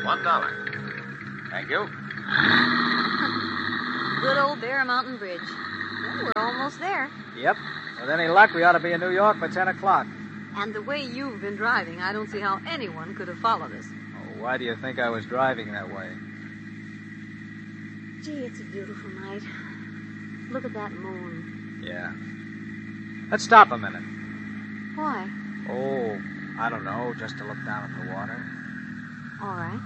$1. Thank you. Good old Bear Mountain Bridge. Well, we're almost there. Yep. With any luck, we ought to be in New York by 10 o'clock. And the way you've been driving, I don't see how anyone could have followed us. Oh, why do you think I was driving that way? Gee, it's a beautiful night. Look at that moon. Yeah. Let's stop a minute. Why? Oh, I don't know, just to look down at the water. All right.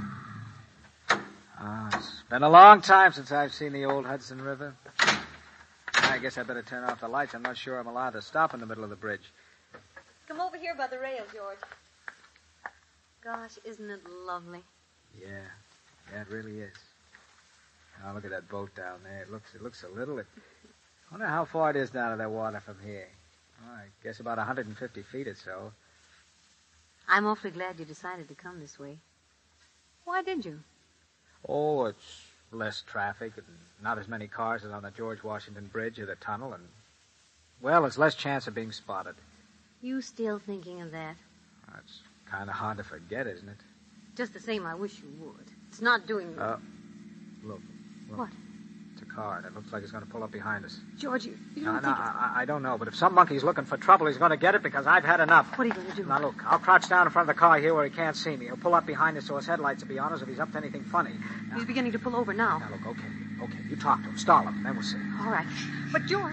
It's been a long time since I've seen the old Hudson River. I guess I better turn off the lights. I'm not sure I'm allowed to stop in the middle of the bridge. Come over here by the rail, George. Gosh, isn't it lovely? Yeah, it really is. Now look at that boat down there. It looks a little. I wonder how far it is down to that water from here. Oh, I guess about 150 feet or so. I'm awfully glad you decided to come this way. Why did you? Oh, it's less traffic and not as many cars as on the George Washington Bridge or the tunnel, and, well, there's less chance of being spotted. You still thinking of that? That's kind of hard to forget, isn't it? Just the same, I wish you would. It's not doing... Look. What? It's a car, and it looks like it's going to pull up behind us. George, you don't think... I don't know, but if some monkey's looking for trouble, he's going to get it because I've had enough. What are you going to do? Now, look, I'll crouch down in front of the car here where he can't see me. He'll pull up behind us so his headlights will be on us if he's up to anything funny. He's beginning to pull over now. Now, look, okay. You talk to him. Stall him, then we'll see. All right. But, George...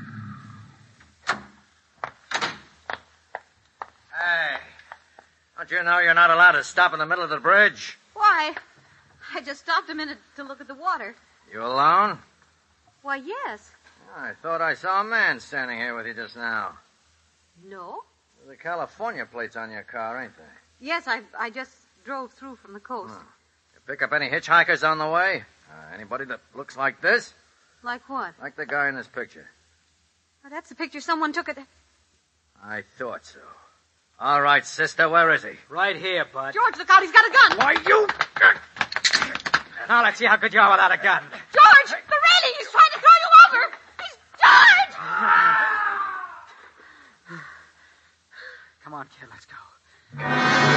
Hey, don't you know you're not allowed to stop in the middle of the bridge? Why? I just stopped a minute to look at the water. You alone? Why, yes. I thought I saw a man standing here with you just now. No? There's the California plates on your car, ain't there? Yes, I just drove through from the coast. You pick up any hitchhikers on the way? Anybody that looks like this? Like what? Like the guy in this picture. Well, that's the picture someone took at the... I thought so. All right, sister, where is he? Right here, bud. George, look out, he's got a gun! Why, you... Now let's see how good you are without a gun. George, the railing, he's trying to throw you over! He's... George! Come on, kid, let's go.